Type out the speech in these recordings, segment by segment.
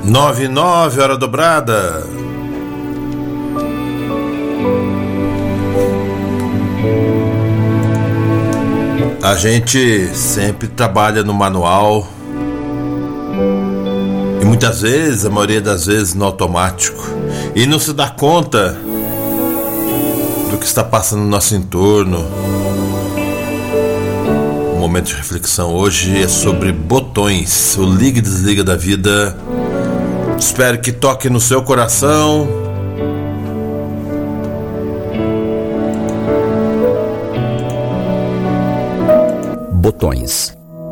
9:09, hora dobrada. A gente sempre trabalha no manual e muitas vezes, a maioria das vezes, no automático, e não se dá conta do que está passando no nosso entorno. O momento de reflexão hoje é sobre botões, o liga e desliga da vida. Espero que toque no seu coração. Botões.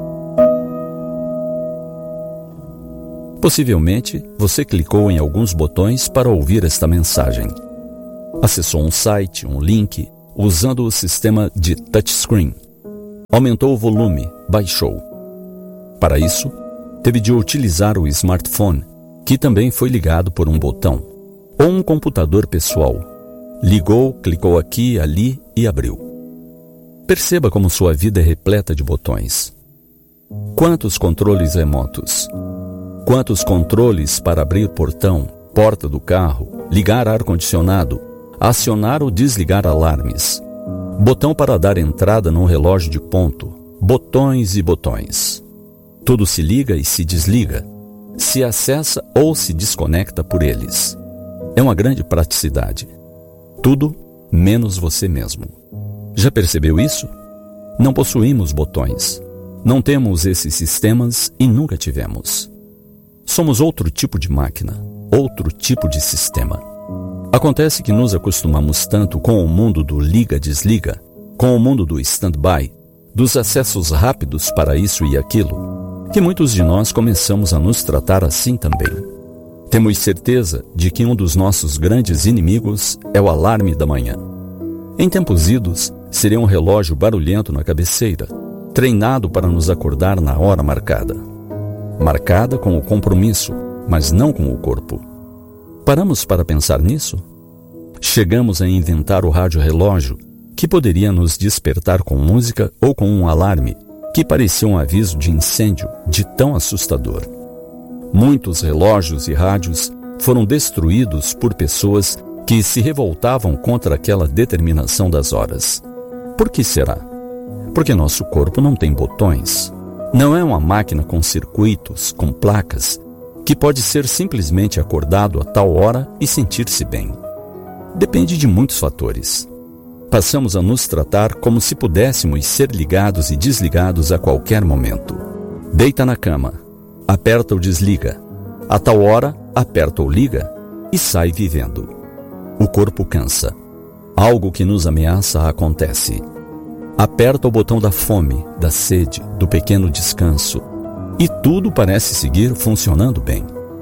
Possivelmente, você clicou em alguns botões para ouvir esta mensagem. Acessou um site, um link, usando o sistema de touchscreen. Aumentou o volume, baixou. Para isso, teve de utilizar o smartphone, que também foi ligado por um botão, ou um computador pessoal. Ligou, clicou aqui, ali e abriu. Perceba como sua vida é repleta de botões. Quantos controles remotos? Quantos controles para abrir portão, porta do carro, ligar ar-condicionado, acionar ou desligar alarmes? Botão para dar entrada num relógio de ponto. Botões e botões. Tudo se liga e se desliga, se acessa ou se desconecta por eles. É uma grande praticidade. Tudo menos você mesmo. Já percebeu isso? Não possuímos botões. Não temos esses sistemas e nunca tivemos. Somos outro tipo de máquina, outro tipo de sistema. Acontece que nos acostumamos tanto com o mundo do liga-desliga, com o mundo do stand-by, dos acessos rápidos para isso e aquilo, que muitos de nós começamos a nos tratar assim também. Temos certeza de que um dos nossos grandes inimigos é o alarme da manhã. Em tempos idos, seria um relógio barulhento na cabeceira, treinado para nos acordar na hora marcada. Marcada com o compromisso, mas não com o corpo. Paramos para pensar nisso? Chegamos a inventar o rádio-relógio, que poderia nos despertar com música ou com um alarme, que parecia um aviso de incêndio de tão assustador. Muitos relógios e rádios foram destruídos por pessoas que se revoltavam contra aquela determinação das horas. Por que será? Porque nosso corpo não tem botões. Não é uma máquina com circuitos, com placas, que pode ser simplesmente acordado a tal hora e sentir-se bem. Depende de muitos fatores. Passamos a nos tratar como se pudéssemos ser ligados e desligados a qualquer momento. Deita na cama, aperta ou desliga. A tal hora, aperta ou liga e sai vivendo. O corpo cansa. Algo que nos ameaça acontece. Aperta o botão da fome, da sede, do pequeno descanso. E tudo parece seguir funcionando bem.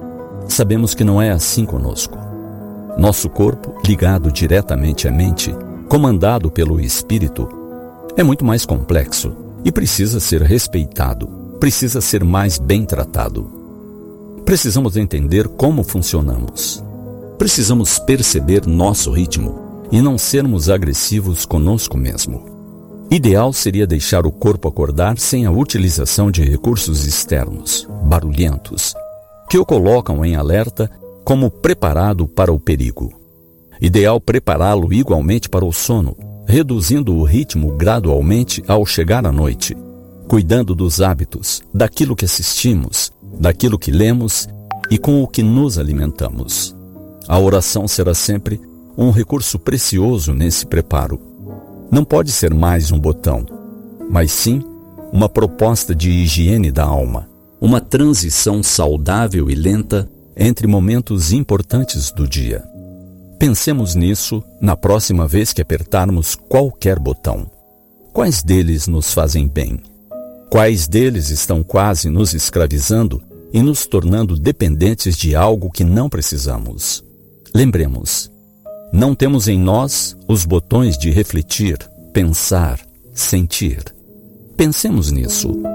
Sabemos que não é assim conosco. Nosso corpo, ligado diretamente à mente, comandado pelo espírito, é muito mais complexo e precisa ser respeitado, precisa ser mais bem tratado. Precisamos entender como funcionamos. Precisamos perceber nosso ritmo e não sermos agressivos conosco mesmo. Ideal seria deixar o corpo acordar sem a utilização de recursos externos, barulhentos, que o colocam em alerta como preparado para o perigo. Ideal prepará-lo igualmente para o sono, reduzindo o ritmo gradualmente ao chegar à noite, cuidando dos hábitos, daquilo que assistimos, daquilo que lemos e com o que nos alimentamos. A oração será sempre um recurso precioso nesse preparo. Não pode ser mais um botão, mas sim uma proposta de higiene da alma, uma transição saudável e lenta entre momentos importantes do dia. Pensemos nisso na próxima vez que apertarmos qualquer botão. Quais deles nos fazem bem? Quais deles estão quase nos escravizando e nos tornando dependentes de algo que não precisamos? Lembremos, não temos em nós os botões de refletir, pensar, sentir. Pensemos nisso.